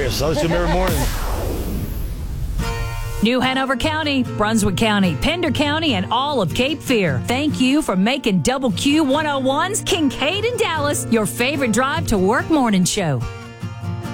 Yes, I listen to them every morning. New Hanover County, Brunswick County, Pender County, and all of Cape Fear. Thank you for making Double Q 101's Kincaid and Dallas your favorite drive to work morning show.